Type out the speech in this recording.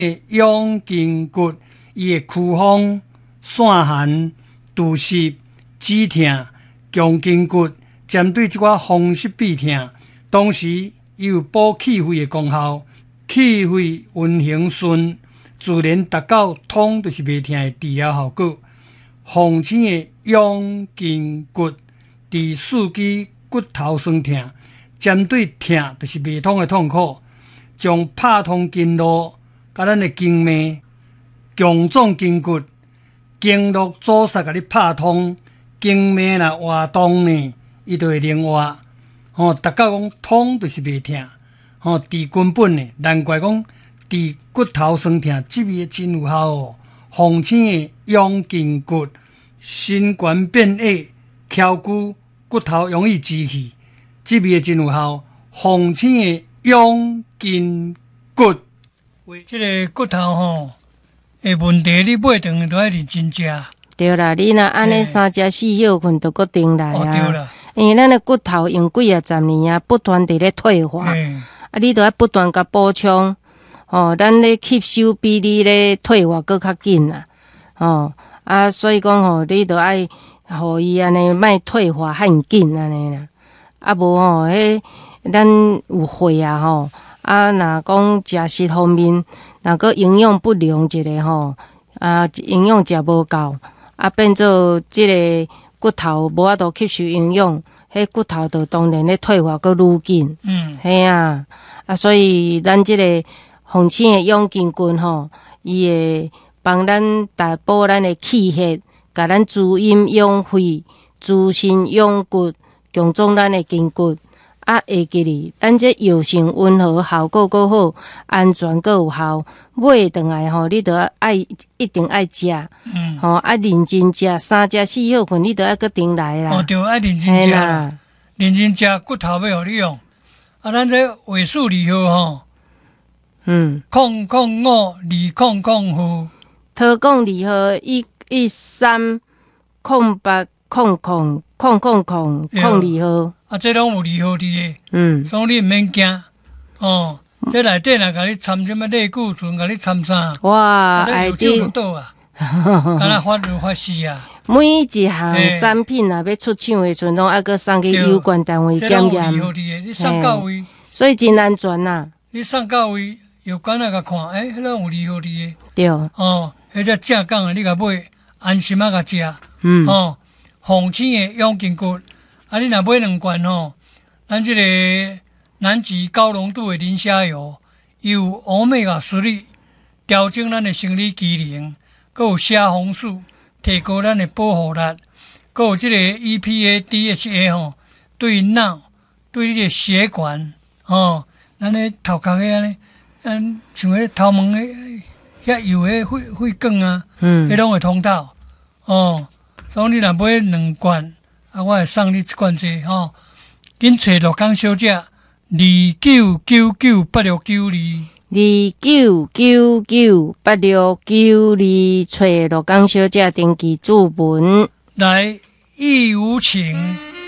养筋骨，伊的躯风、散寒、肚湿、止痛、强筋骨，针对这个风湿痹痛，同时伊有补气血的功效，气血运行顺，自然达到痛就是袂痛的治疗效果。凤青的养筋骨，治四肢骨头酸痛，针对痛就是袂痛的痛苦，将拍通经络，甲咱的经脉、强壮筋骨、经络阻塞，甲你拍通，经脉若活动呢，伊就会灵活。达到讲痛就是袂痛，治根本呢，难怪讲治骨头酸痛，这味真有效哦。凤青的养筋骨，心肝变矮、翘骨、骨头容易积气，这味真有效。凤青的养筋骨，这个骨头的问题，你买顿都要认真食。 对啦，你若安尼3食4休困，都搁顶来啊。 对啦， 因为咱的骨头用几啊十年啊，不断伫咧退化，你都要不断甲补充。咱咧吸收比你咧退化搁较紧啦。所以讲你都爱互伊安尼莫退化很紧安尼啦。啊无迄咱有血啊若讲食食方面，若搁营养不良一个营养食无够，变做即个骨头无法度吸收营养，迄骨头就当然咧退化搁愈紧。系啊，所以咱即个凤青的养筋骨伊会帮咱大补咱的气血，甲咱滋阴养肺、滋肾养骨，强壮咱的筋骨。会记哩，咱这药性温和，效果够好，安全够有效。买转来你都一定爱食，认真食，3食4休困，你都要搁顶来啦。 对，爱认真食啦，认真食骨头要互你用。咱这尾数离合005 2005。 特讲离合113 08 00离合。 这拢有离合伫的，所以你毋免惊。这内底若甲你掺什么类固醇，甲你掺啥？ 哇， 有手就倒啊，敢若发死啊！ 每一项产品若要出厂的时阵，拢爱搁送去有关单位检验。 你送到位， 所以真安全呐。 你送到位，有管仔甲看，迄种有离合伫的。 对。 迄只正港的，你甲买，安心甲食。凤青的养筋骨。你若买2罐咱这个南极高浓度的磷虾油，有欧米伽3粒，调整咱的生理机能，还有虾红素，提高咱的保护力，还有这个 EPA、DHA 对脑、对你的血管咱的头壳的安尼，像迄头毛的遐油的血管啊，迄拢会通透所以你若买2罐。我会送你一罐这紧找罗岗小姐29998692 29998692，找罗岗小姐登记注文来义无情。